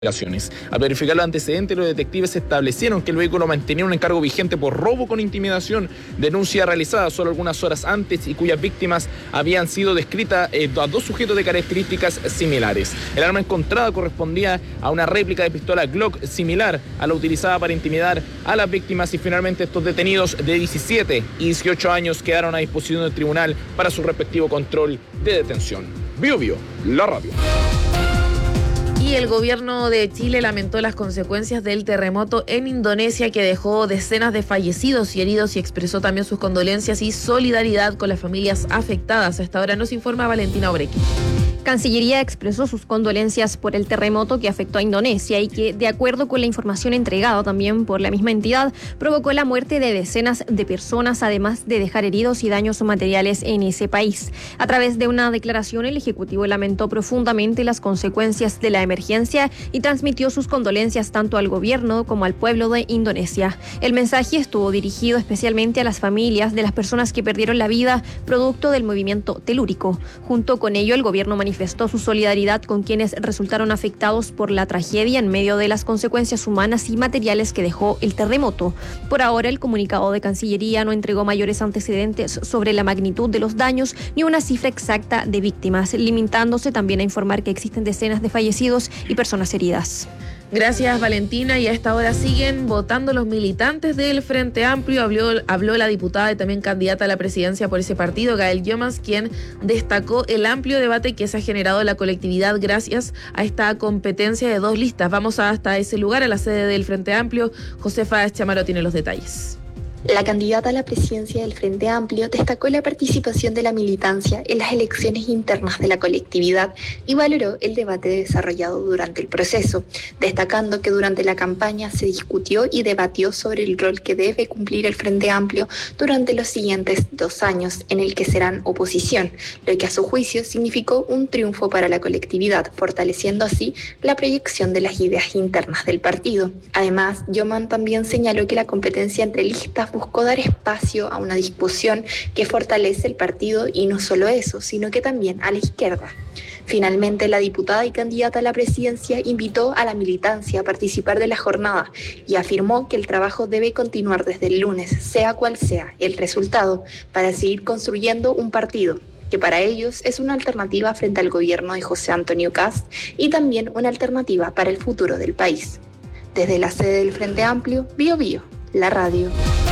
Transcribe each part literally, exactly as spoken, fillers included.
Al verificar los antecedentes, los detectives establecieron que el vehículo mantenía un encargo vigente por robo con intimidación, denuncia realizada solo algunas horas antes y cuyas víctimas habían sido descritas eh, a dos sujetos de características similares. El arma encontrada correspondía a una réplica de pistola Glock similar a la utilizada para intimidar a las víctimas, y finalmente estos detenidos de diecisiete y dieciocho años quedaron a disposición del tribunal para su respectivo control de detención. Bio Bio, la radio. Y el gobierno de Chile lamentó las consecuencias del terremoto en Indonesia, que dejó decenas de fallecidos y heridos, y expresó también sus condolencias y solidaridad con las familias afectadas. A esta hora nos informa Valentina Obrequi. Cancillería expresó sus condolencias por el terremoto que afectó a Indonesia y que, de acuerdo con la información entregada también por la misma entidad, provocó la muerte de decenas de personas, además de dejar heridos y daños materiales en ese país. A través de una declaración, el Ejecutivo lamentó profundamente las consecuencias de la emergencia y transmitió sus condolencias tanto al gobierno como al pueblo de Indonesia. El mensaje estuvo dirigido especialmente a las familias de las personas que perdieron la vida producto del movimiento telúrico. Junto con ello, el gobierno manifestó manifestó su solidaridad con quienes resultaron afectados por la tragedia en medio de las consecuencias humanas y materiales que dejó el terremoto. Por ahora, el comunicado de Cancillería no entregó mayores antecedentes sobre la magnitud de los daños ni una cifra exacta de víctimas, limitándose también a informar que existen decenas de fallecidos y personas heridas. Gracias, Valentina. Y a esta hora siguen votando los militantes del Frente Amplio. Habló, habló la diputada y también candidata a la presidencia por ese partido, Gael Yomas, quien destacó el amplio debate que se ha generado la colectividad gracias a esta competencia de dos listas. Vamos hasta ese lugar, a la sede del Frente Amplio. Josefa Chamaro tiene los detalles. La candidata a la presidencia del Frente Amplio destacó la participación de la militancia en las elecciones internas de la colectividad y valoró el debate desarrollado durante el proceso, destacando que durante la campaña se discutió y debatió sobre el rol que debe cumplir el Frente Amplio durante los siguientes dos años en el que serán oposición, lo que a su juicio significó un triunfo para la colectividad, fortaleciendo así la proyección de las ideas internas del partido. Además, Yoman también señaló que la competencia entre listas buscó dar espacio a una discusión que fortalece el partido, y no solo eso, sino que también a la izquierda. Finalmente, la diputada y candidata a la presidencia invitó a la militancia a participar de la jornada y afirmó que el trabajo debe continuar desde el lunes, sea cual sea el resultado, para seguir construyendo un partido que para ellos es una alternativa frente al gobierno de José Antonio Kast y también una alternativa para el futuro del país. Desde la sede del Frente Amplio, Bio Bio, la radio.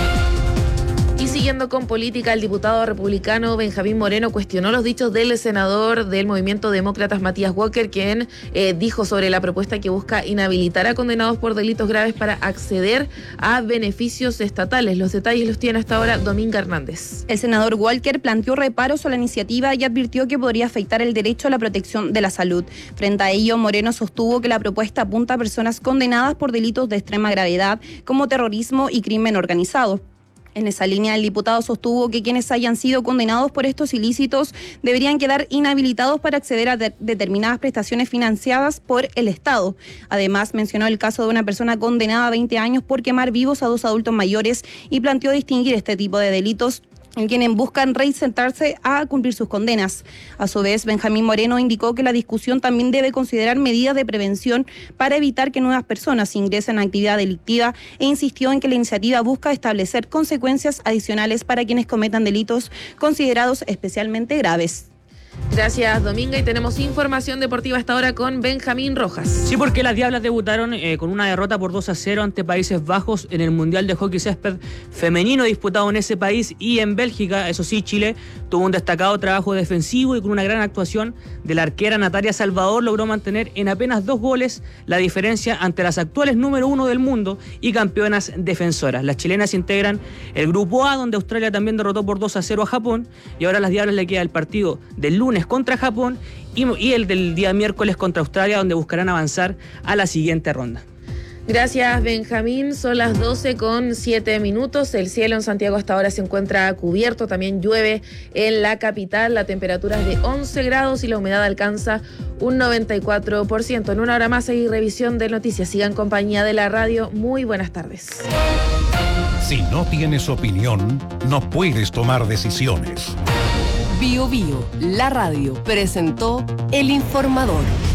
Y siguiendo con política, el diputado republicano Benjamín Moreno cuestionó los dichos del senador del Movimiento Demócratas Matías Walker, quien eh, dijo sobre la propuesta que busca inhabilitar a condenados por delitos graves para acceder a beneficios estatales. Los detalles los tiene hasta ahora Dominga Hernández. El senador Walker planteó reparos a la iniciativa y advirtió que podría afectar el derecho a la protección de la salud. Frente a ello, Moreno sostuvo que la propuesta apunta a personas condenadas por delitos de extrema gravedad como terrorismo y crimen organizado. En esa línea, el diputado sostuvo que quienes hayan sido condenados por estos ilícitos deberían quedar inhabilitados para acceder a de- determinadas prestaciones financiadas por el Estado. Además, mencionó el caso de una persona condenada a veinte años por quemar vivos a dos adultos mayores y planteó distinguir este tipo de delitos en quienes buscan reinsertarse a cumplir sus condenas. A su vez, Benjamín Moreno indicó que la discusión también debe considerar medidas de prevención para evitar que nuevas personas ingresen a actividad delictiva, e insistió en que la iniciativa busca establecer consecuencias adicionales para quienes cometan delitos considerados especialmente graves. Gracias, Dominga, y tenemos información deportiva hasta ahora con Benjamín Rojas. Sí, porque las Diablas debutaron eh, con una derrota por dos a cero ante Países Bajos en el Mundial de Hockey Césped femenino disputado en ese país y en Bélgica. Eso sí, Chile tuvo un destacado trabajo defensivo y con una gran actuación de la arquera Natalia Salvador logró mantener en apenas dos goles la diferencia ante las actuales número uno del mundo y campeonas defensoras. Las chilenas integran el Grupo A, donde Australia también derrotó por dos a cero a Japón, y ahora a las Diablas le queda el partido del lunes contra Japón y, y el del día miércoles contra Australia, donde buscarán avanzar a la siguiente ronda. Gracias, Benjamín. Son las doce con siete minutos. El cielo en Santiago hasta ahora se encuentra cubierto. También llueve en la capital. La temperatura es de once grados y la humedad alcanza un noventa y cuatro por ciento. En una hora más hay revisión de noticias. Sigan en compañía de la radio. Muy buenas tardes. Si no tienes opinión, no puedes tomar decisiones. Bio Bio, la radio, presentó El Informador.